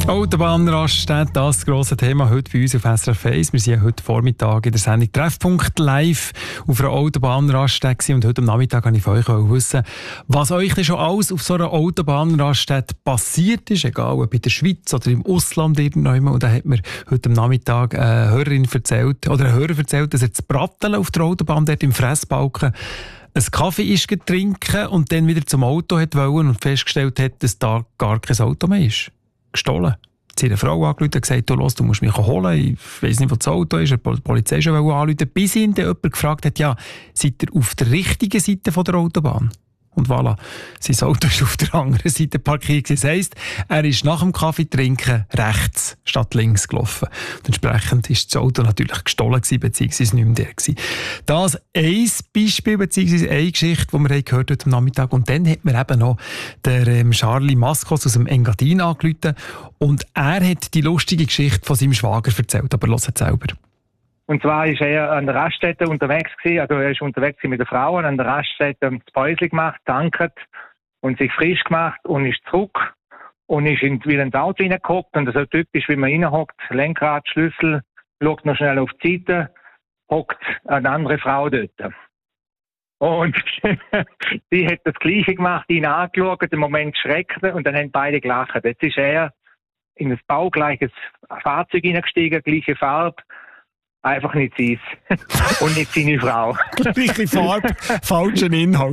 Autobahnraststätte, das grosse Thema heute bei uns auf SRF 1. Wir sind ja heute Vormittag in der Sendung Treffpunkt live auf einer Autobahnraststätte und heute am Nachmittag wollte ich von euch wissen, was euch denn schon alles auf so einer Autobahnraststätte passiert ist, egal ob in der Schweiz oder im Ausland irgendwann. Und da hat mir heute am Nachmittag eine Hörerin erzählt, oder ein Hörer erzählt, dass er zu Bratteln auf der Autobahn dort im Fressbalken einen Kaffee ist trinken und dann wieder zum Auto hat wollen und festgestellt hat, dass da gar kein Auto mehr ist. Gestohlen. Sie hat eine Frau angerufen und gesagt, du musst mich holen, ich weiss nicht, wo das Auto ist, die Polizei schon anrufen, bis ihn dann jemand gefragt hat, ja, seid ihr auf der richtigen Seite von der Autobahn? Und voilà, sein Auto ist auf der anderen Seite parkiert. Das heisst, er ist nach dem Kaffee trinken rechts statt links gelaufen. Und entsprechend ist das Auto natürlich gestohlen gewesen, beziehungsweise nicht mehr der gewesen. Das ein Beispiel, beziehungsweise eine Geschichte, die wir gehört heute am Nachmittag. Und dann hat mir eben noch der Charlie Maskos aus dem Engadin angerufen. Und er hat die lustige Geschichte von seinem Schwager erzählt. Aber hört es selber. Und zwar ist er an der Raststätte unterwegs gewesen, also er ist unterwegs mit der Frau an der Raststätte das Päuschen gemacht, tankt und sich frisch gemacht und ist zurück und ist wieder ins Auto reingehockt und so typisch, wie man reinhockt, Lenkrad, Schlüssel, schaut noch schnell auf die Seite, hockt eine andere Frau dort. Und sie hat das Gleiche gemacht, ihn angeschaut, im Moment schreckt und dann haben beide gelacht. Jetzt ist er in ein baugleiches Fahrzeug hineingestiegen, gleiche Farbe, einfach nicht seins und nicht seine Frau. Gleiche Farbe, falschen Inhalt.